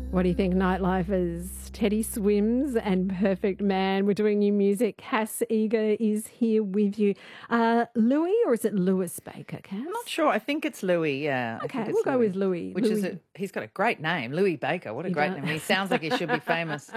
What do you think, Nightlifers? Teddy Swims and Perfect Man. We're doing new music. Cass Eager is here with you. Louis, or is it Lewis Baker, Cass? I'm not sure. I think it's Louis, yeah. Okay, we'll go with Louis. He's got a great name, Louis Baker. What a great name. He sounds like he should be famous.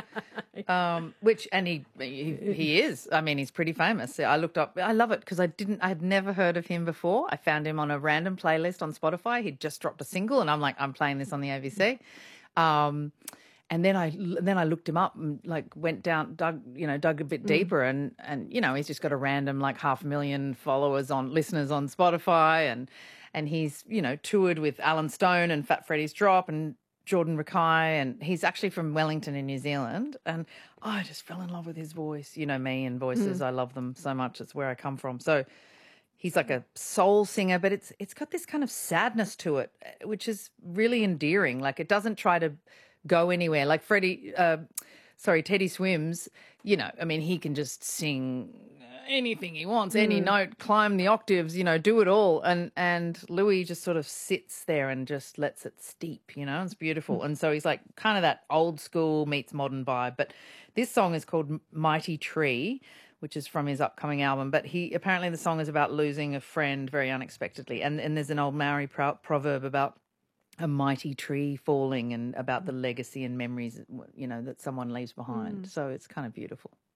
He is. I mean, he's pretty famous. I looked up, I love it because I had never heard of him before. I found him on a random playlist on Spotify. He'd just dropped a single and I'm like, I'm playing this on the ABC. And then I looked him up and went down, dug a bit deeper and he's just got a random 500,000 listeners on Spotify and he's, toured with Alan Stone and Fat Freddy's Drop and Jordan Rakai, and he's actually from Wellington in New Zealand, and I just fell in love with his voice. You know me and voices, I love them so much. It's where I come from. So he's like a soul singer, but it's got this kind of sadness to it, which is really endearing. Like it doesn't try to go anywhere. Like Teddy Swims, he can just sing anything he wants, any note, climb the octaves, do it all. And Louis just sort of sits there and just lets it steep, it's beautiful. And so he's like kind of that old school meets modern vibe. But this song is called Mighty Tree, which is from his upcoming album. But apparently the song is about losing a friend very unexpectedly. And there's an old Maori proverb about a mighty tree falling and about the legacy and memories, that someone leaves behind. So it's kind of beautiful.